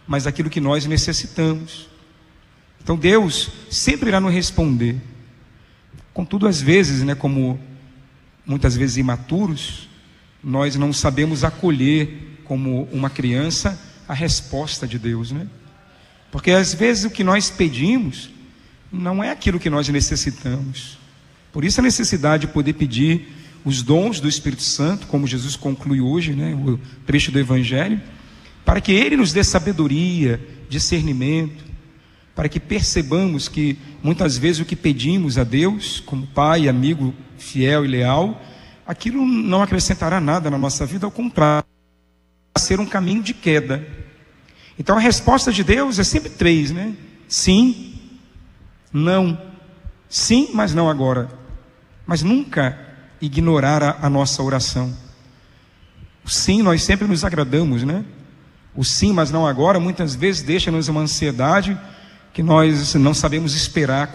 mas aquilo que nós necessitamos. Então Deus sempre irá nos responder. Contudo, às vezes, como muitas vezes imaturos, nós não sabemos acolher como uma criança a resposta de Deus, Porque às vezes o que nós pedimos não é aquilo que nós necessitamos. Por isso a necessidade de poder pedir os dons do Espírito Santo, como Jesus conclui hoje, o trecho do Evangelho, para que Ele nos dê sabedoria, discernimento, para que percebamos que muitas vezes o que pedimos a Deus, como Pai, amigo fiel e leal, aquilo não acrescentará nada na nossa vida, ao contrário, vai ser um caminho de queda. Então a resposta de Deus é sempre 3, Sim, não. Sim, mas não agora. Mas nunca ignorar a nossa oração. O sim, nós sempre nos agradamos, O sim, mas não agora, muitas vezes deixa-nos uma ansiedade que nós não sabemos esperar.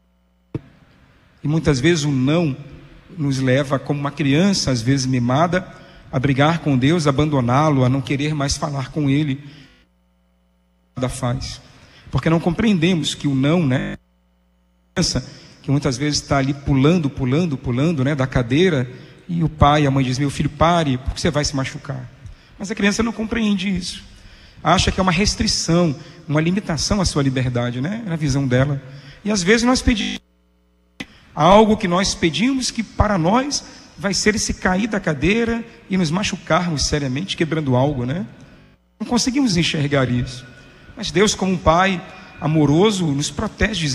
E muitas vezes o não nos leva, como uma criança, às vezes mimada, a brigar com Deus, a abandoná-lo, a não querer mais falar com Ele. Nada faz. Porque não compreendemos que o não, que muitas vezes está ali pulando, da cadeira, e o pai, a mãe diz: meu filho, pare, porque você vai se machucar. Mas a criança não compreende isso. Acha que é uma restrição, uma limitação à sua liberdade, na visão dela. E às vezes nós pedimos algo que nós pedimos que para nós vai ser esse cair da cadeira e nos machucarmos seriamente, quebrando algo, Não conseguimos enxergar isso. Mas Deus, como um pai amoroso, nos protege.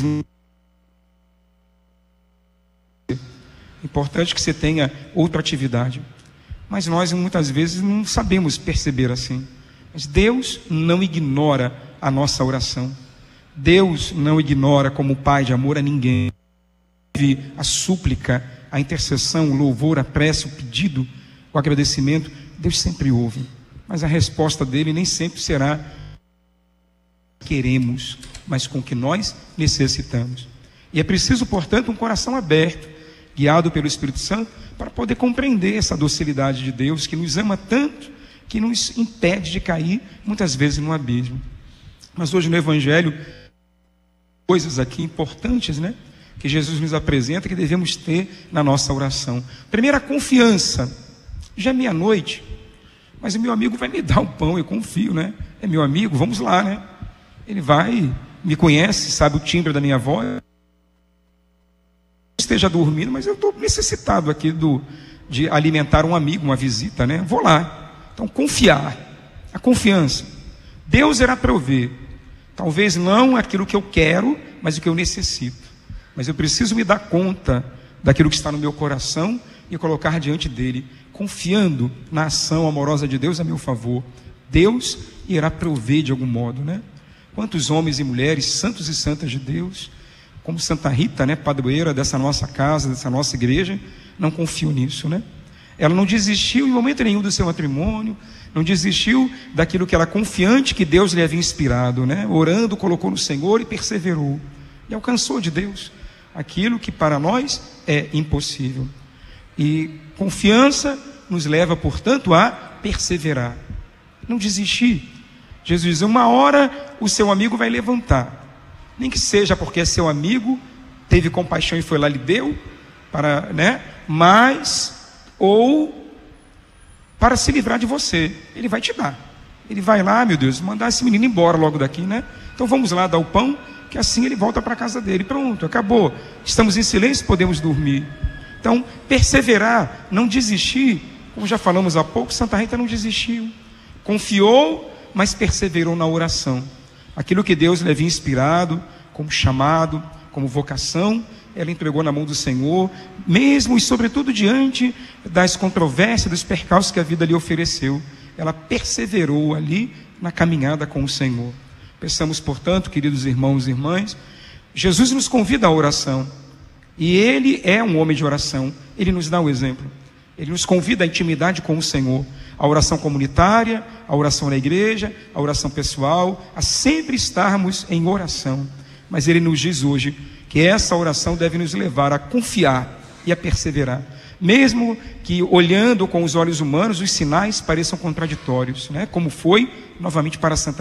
É importante que você tenha outra atividade. Mas nós muitas vezes não sabemos perceber assim. Mas Deus não ignora a nossa oração. Deus não ignora, como pai de amor, a ninguém. A súplica, a intercessão, o louvor, a prece, o pedido, o agradecimento, Deus sempre ouve. Mas a resposta dele nem sempre será queremos, mas com o que nós necessitamos. E é preciso, portanto, um coração aberto, guiado pelo Espírito Santo, para poder compreender essa docilidade de Deus, que nos ama tanto, que nos impede de cair, muitas vezes, no abismo. Mas hoje no Evangelho, coisas aqui importantes, que Jesus nos apresenta, que devemos ter na nossa oração. Primeiro, a confiança. Já é meia-noite, mas o meu amigo vai me dar o pão, eu confio, É meu amigo, vamos lá, Ele vai, me conhece, sabe o timbre da minha voz. Esteja dormindo, mas eu estou necessitado aqui de alimentar um amigo, uma visita, Vou lá. Então, confiar, a confiança. Deus irá prover, talvez não aquilo que eu quero, mas o que eu necessito. Mas eu preciso me dar conta daquilo que está no meu coração e colocar diante dele, confiando na ação amorosa de Deus a meu favor. Deus irá prover de algum modo, Quantos homens e mulheres, santos e santas de Deus, como Santa Rita, padroeira dessa nossa casa, dessa nossa igreja, não confiam nisso, Ela não desistiu em momento nenhum do seu matrimônio, não desistiu daquilo que ela confiante que Deus lhe havia inspirado, Orando, colocou no Senhor e perseverou. E alcançou de Deus aquilo que para nós é impossível. E confiança nos leva, portanto, a perseverar, não desistir. Jesus diz: uma hora o seu amigo vai levantar, nem que seja porque é seu amigo, teve compaixão e foi lá e lhe deu, mas, ou para se livrar de você, ele vai te dar. Ele vai lá, meu Deus, mandar esse menino embora logo daqui, Então vamos lá dar o pão, que assim ele volta para a casa dele. Pronto, acabou. Estamos em silêncio, podemos dormir. Então, perseverar, não desistir, como já falamos há pouco, Santa Rita não desistiu. Confiou, mas perseverou na oração. Aquilo que Deus lhe havia inspirado, como chamado, como vocação, ela entregou na mão do Senhor, mesmo e sobretudo diante das controvérsias, dos percalços que a vida lhe ofereceu. Ela perseverou ali na caminhada com o Senhor. Peçamos, portanto, queridos irmãos e irmãs, Jesus nos convida à oração. E Ele é um homem de oração. Ele nos dá o exemplo. Ele nos convida à intimidade com o Senhor. A oração comunitária, a oração na igreja, a oração pessoal, a sempre estarmos em oração. Mas Ele nos diz hoje que essa oração deve nos levar a confiar e a perseverar. Mesmo que olhando com os olhos humanos, os sinais pareçam contraditórios, como foi novamente para Santa